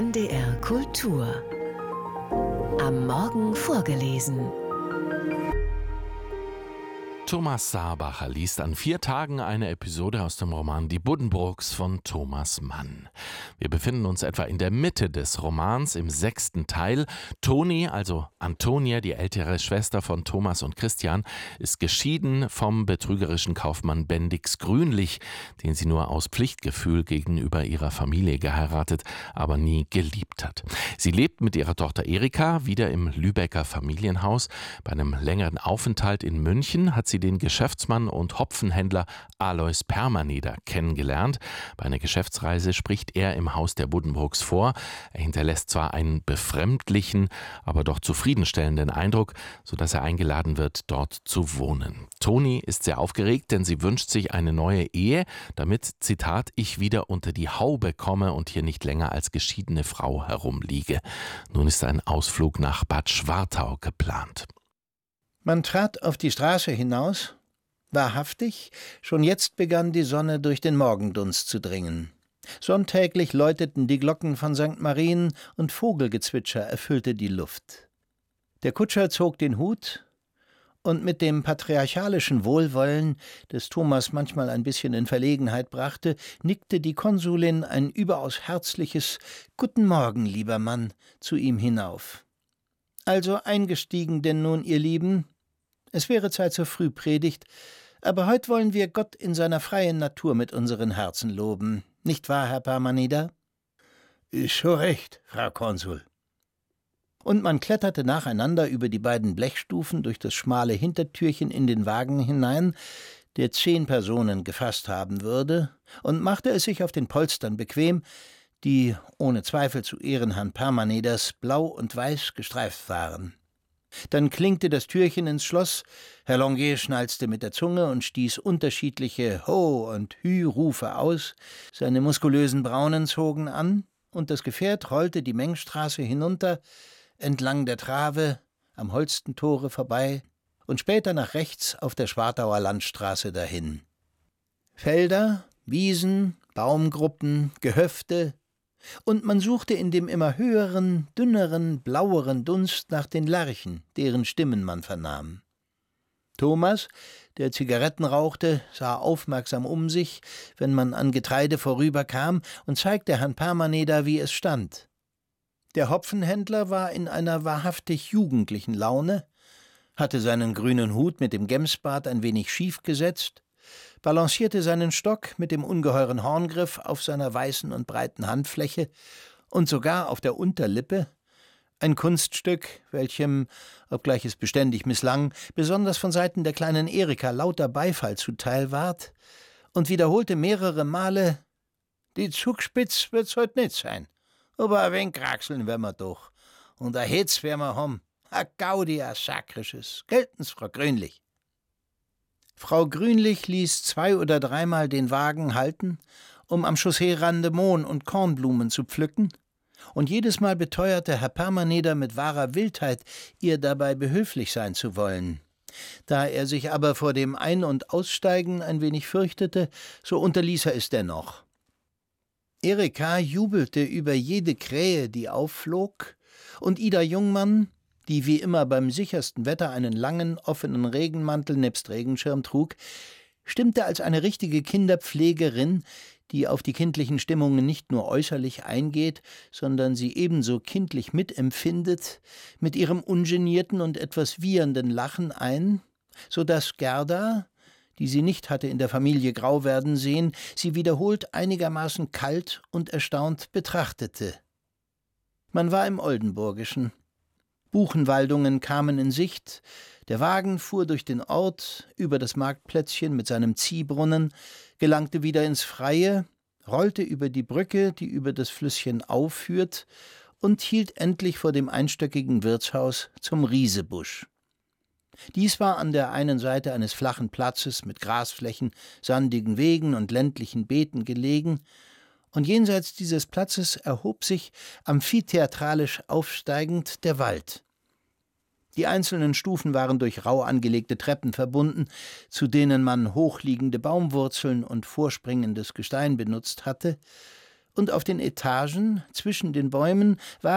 NDR Kultur. Am Morgen vorgelesen. Thomas Saarbacher liest an 4 Tagen eine Episode aus dem Roman Die Buddenbrooks von Thomas Mann. Wir befinden uns etwa in der Mitte des Romans, im 6. Teil. Toni, also Antonia, die ältere Schwester von Thomas und Christian, ist geschieden vom betrügerischen Kaufmann Bendix Grünlich, den sie nur aus Pflichtgefühl gegenüber ihrer Familie geheiratet, aber nie geliebt hat. Sie lebt mit ihrer Tochter Erika wieder im Lübecker Familienhaus. Bei einem längeren Aufenthalt in München hat sie den Geschäftsmann und Hopfenhändler Alois Permaneder kennengelernt. Bei einer Geschäftsreise spricht er im Haus der Buddenbrooks vor. Er hinterlässt zwar einen befremdlichen, aber doch zufriedenstellenden Eindruck, sodass er eingeladen wird, dort zu wohnen. Toni ist sehr aufgeregt, denn sie wünscht sich eine neue Ehe, damit, Zitat, ich wieder unter die Haube komme und hier nicht länger als geschiedene Frau herumliege. Nun ist ein Ausflug nach Bad Schwartau geplant. Man trat auf die Straße hinaus. Wahrhaftig, schon jetzt begann die Sonne durch den Morgendunst zu dringen. Sonntäglich läuteten die Glocken von St. Marien und Vogelgezwitscher erfüllte die Luft. Der Kutscher zog den Hut und mit dem patriarchalischen Wohlwollen, das Thomas manchmal ein bisschen in Verlegenheit brachte, nickte die Konsulin ein überaus herzliches »Guten Morgen, lieber Mann« zu ihm hinauf. »Also eingestiegen denn nun, ihr Lieben? Es wäre Zeit zur Frühpredigt, aber heut wollen wir Gott in seiner freien Natur mit unseren Herzen loben. Nicht wahr, Herr Permaneder?« »Ist schon recht, Frau Konsul.« Und man kletterte nacheinander über die beiden Blechstufen durch das schmale Hintertürchen in den Wagen hinein, der 10 Personen gefasst haben würde, und machte es sich auf den Polstern bequem, die ohne Zweifel zu Ehren Herrn Permaneders blau und weiß gestreift waren. Dann klinkte das Türchen ins Schloss, Herr Longuet schnalzte mit der Zunge und stieß unterschiedliche Ho- und Hü-Rufe aus, seine muskulösen Braunen zogen an, und das Gefährt rollte die Mengstraße hinunter, entlang der Trave, am Holstentore vorbei und später nach rechts auf der Schwartauer Landstraße dahin. Felder, Wiesen, Baumgruppen, Gehöfte, und man suchte in dem immer höheren, dünneren, blaueren Dunst nach den Lerchen, deren Stimmen man vernahm. Thomas, der Zigaretten rauchte, sah aufmerksam um sich, wenn man an Getreide vorüberkam, und zeigte Herrn Permaneder, wie es stand. Der Hopfenhändler war in einer wahrhaftig jugendlichen Laune, hatte seinen grünen Hut mit dem Gemsbart ein wenig schief gesetzt, balancierte seinen Stock mit dem ungeheuren Horngriff auf seiner weißen und breiten Handfläche und sogar auf der Unterlippe, ein Kunststück, welchem, obgleich es beständig misslang, besonders von Seiten der kleinen Erika lauter Beifall zuteil ward, und wiederholte mehrere Male: »Die Zugspitz wird's heut nicht sein, aber ein wenig kraxeln werden wir doch, und a Hetz werden wir haben, a Gaudi, a Sakrisches, gelten's, Frau Grünlich.« Frau Grünlich ließ 2 oder 3-mal den Wagen halten, um am Chausseerande Mohn und Kornblumen zu pflücken, und jedes Mal beteuerte Herr Permaneder mit wahrer Wildheit, ihr dabei behilflich sein zu wollen. Da er sich aber vor dem Ein- und Aussteigen ein wenig fürchtete, so unterließ er es dennoch. Erika jubelte über jede Krähe, die aufflog, und Ida Jungmann, die wie immer beim sichersten Wetter einen langen, offenen Regenmantel nebst Regenschirm trug, stimmte als eine richtige Kinderpflegerin, die auf die kindlichen Stimmungen nicht nur äußerlich eingeht, sondern sie ebenso kindlich mitempfindet, mit ihrem ungenierten und etwas wiehernden Lachen ein, so dass Gerda, die sie nicht hatte in der Familie grau werden sehen, sie wiederholt einigermaßen kalt und erstaunt betrachtete. Man war im Oldenburgischen. Buchenwaldungen kamen in Sicht, der Wagen fuhr durch den Ort, über das Marktplätzchen mit seinem Ziehbrunnen, gelangte wieder ins Freie, rollte über die Brücke, die über das Flüsschen Au führt, und hielt endlich vor dem einstöckigen Wirtshaus zum Riesebusch. Dies war an der einen Seite eines flachen Platzes mit Grasflächen, sandigen Wegen und ländlichen Beeten gelegen, und jenseits dieses Platzes erhob sich, amphitheatralisch aufsteigend, der Wald. Die einzelnen Stufen waren durch rau angelegte Treppen verbunden, zu denen man hochliegende Baumwurzeln und vorspringendes Gestein benutzt hatte, und auf den Etagen zwischen den Bäumen waren